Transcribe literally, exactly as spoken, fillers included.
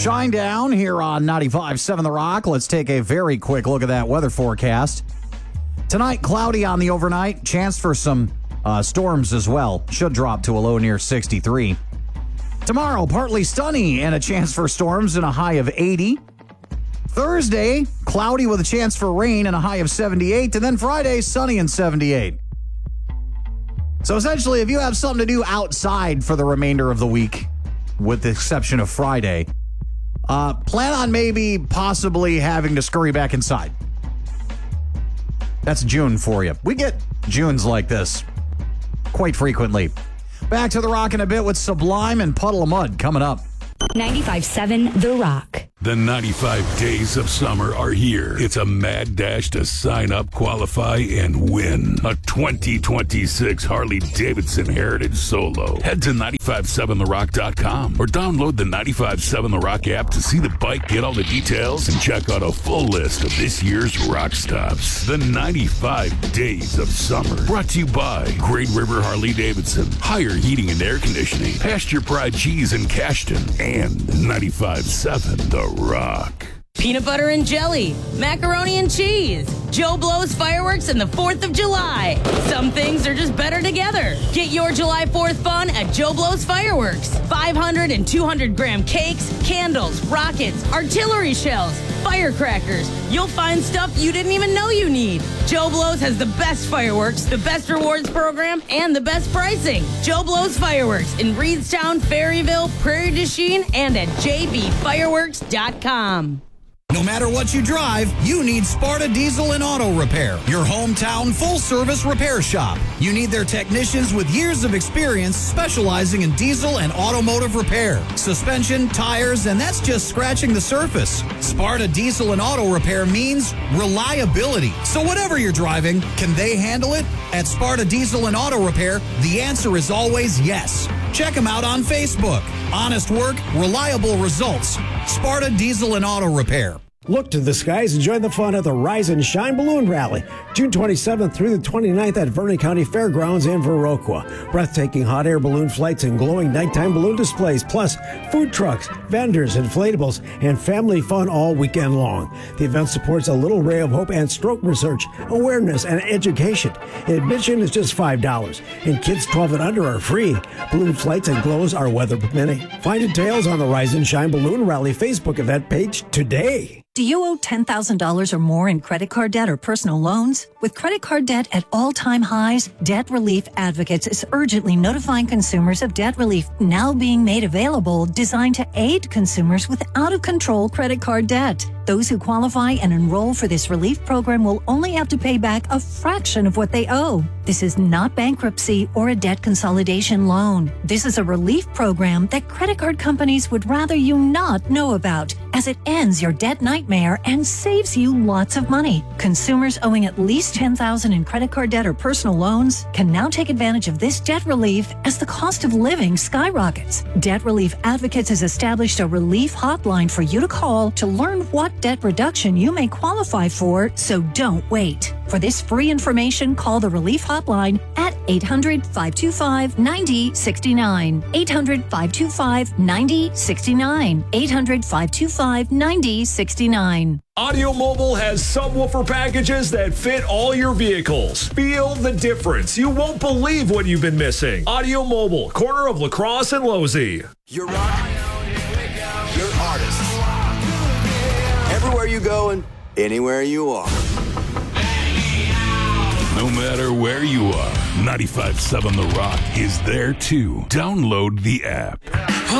Shine down here on ninety-five point seven The Rock. Let's take a very quick look at that weather forecast. Tonight, cloudy on the overnight. Chance for some uh, storms as well. Should drop to a low near sixty-three. Tomorrow, partly sunny and a chance for storms and a high of eighty. Thursday, cloudy with a chance for rain and a high of seventy-eight. And then Friday, sunny and seventy-eight. So essentially, if you have something to do outside for the remainder of the week, with the exception of Friday, uh, plan on maybe possibly having to scurry back inside. That's June for you. We get Junes like this quite frequently. Back to The Rock in a bit with Sublime and Puddle of Mudd coming up. ninety-five point seven The Rock. The ninety-five days of summer are here. It's a mad dash to sign up, qualify, and win a twenty twenty-six Harley-Davidson Heritage Solo. Head to nine five seven the rock dot com or download the ninety-five point seven The Rock app to see the bike, get all the details, and check out a full list of this year's rock stops. The ninety-five days of summer. Brought to you by Great River Harley-Davidson, Higher Heating and Air Conditioning, Pasture Pride Cheese in Cashton, and ninety-five point seven The Rock. Peanut butter and jelly, macaroni and cheese, Joe Blow's fireworks, and the fourth of July. Some things are just better together. Get your July fourth fun at Joe Blow's Fireworks. five hundred and two hundred gram cakes, candles, rockets, artillery shells, firecrackers. You'll find stuff you didn't even know you need. Joe Blow's has the best fireworks, the best rewards program, and the best pricing. Joe Blow's Fireworks in Reedstown, Ferryville, Prairie du Chien, and at j b fireworks dot com. No matter what you drive, you need Sparta Diesel and Auto Repair, your hometown full-service repair shop. You need their technicians with years of experience specializing in diesel and automotive repair, suspension, tires, and that's just scratching the surface. Sparta Diesel and Auto Repair means reliability. So whatever you're driving, can they handle it? At Sparta Diesel and Auto Repair, the answer is always yes. Check them out on Facebook. Honest work, reliable results. Sparta Diesel and Auto Repair. Look to the skies and join the fun at the Rise and Shine Balloon Rally, June twenty-seventh through the twenty-ninth at Vernon County Fairgrounds in Viroqua. Breathtaking hot air balloon flights and glowing nighttime balloon displays, plus food trucks, vendors, inflatables, and family fun all weekend long. The event supports a Little Ray of Hope and stroke research, awareness, and education. Admission is just five dollars, and kids twelve and under are free. Balloon flights and glows are weather permitting. Find details on the Rise and Shine Balloon Rally Facebook event page today. Do you owe ten thousand dollars or more in credit card debt or personal loans? With credit card debt at all-time highs, Debt Relief Advocates is urgently notifying consumers of debt relief now being made available, designed to aid consumers with out-of-control credit card debt. Those who qualify and enroll for this relief program will only have to pay back a fraction of what they owe. This is not bankruptcy or a debt consolidation loan. This is a relief program that credit card companies would rather you not know about, as it ends your debt nightmare and saves you lots of money. Consumers owing at least ten thousand dollars in credit card debt or personal loans can now take advantage of this debt relief as the cost of living skyrockets. Debt Relief Advocates has established a relief hotline for you to call to learn what debt reduction you may qualify for, so don't wait. For this free information, call the Relief Hotline at eight hundred, five two five, nine zero six nine. eight hundred, five two five, nine zero six nine. eight hundred, five two five, nine zero six nine. Audio Mobile has subwoofer packages that fit all your vehicles. Feel the difference. You won't believe what you've been missing. Audio Mobile, corner of La Crosse and Losey. You're rock. You're artists. Everywhere you go and anywhere you are. No matter where you are, ninety-five point seven The Rock is there too. Download the app.